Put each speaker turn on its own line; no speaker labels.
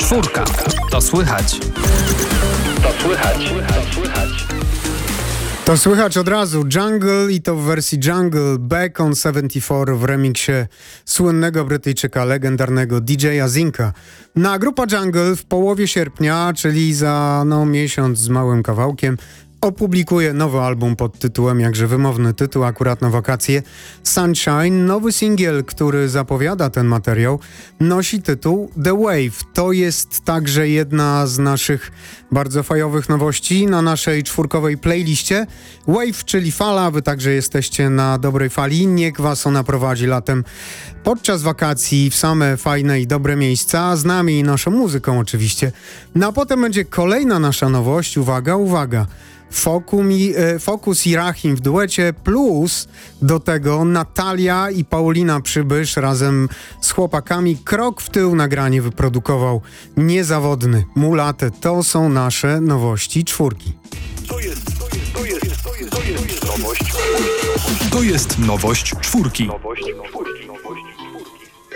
Czwórka. To słychać.
To słychać. To słychać.
To słychać od razu. Jungle i to w wersji Jungle Back on 74 w remiksie słynnego Brytyjczyka, legendarnego DJ-a Zinka. Na grupa Jungle w połowie sierpnia, czyli za miesiąc z małym kawałkiem, opublikuje nowy album pod tytułem, jakże wymowny tytuł, akurat na wakacje, Sunshine. Nowy singiel, który zapowiada ten materiał, nosi tytuł The Wave. To jest także jedna z naszych bardzo fajowych nowości na naszej czwórkowej playliście. Wave, czyli fala, wy także jesteście na dobrej fali. Niech was ona prowadzi latem podczas wakacji w same fajne i dobre miejsca, z nami i naszą muzyką oczywiście. No a potem będzie kolejna nasza nowość, uwaga, Fokus i Rahim w duecie, plus do tego Natalia i Paulina Przybysz razem z chłopakami krok w tył nagranie wyprodukował niezawodny Mulate. To są nasze nowości czwórki.
To jest nowość.
To jest nowość czwórki.
Nowość czwórki.